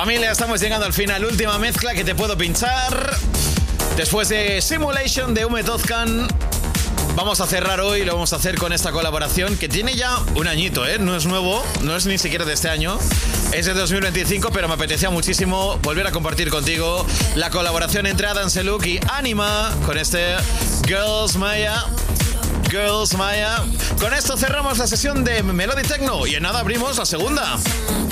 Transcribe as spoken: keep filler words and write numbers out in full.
Familia, estamos llegando al final. Última mezcla que te puedo pinchar. Después de Simulation de Ume Tozcan, vamos a cerrar hoy, lo vamos a hacer con esta colaboración que tiene ya un añito, ¿eh? No es nuevo, no es ni siquiera de este año, es de dos mil veinticinco, pero me apetecía muchísimo volver a compartir contigo la colaboración entre Adam Seluk y Anima con este Girls Maya. Girls Maya. Con esto cerramos la sesión de Melody Techno y en nada abrimos la segunda.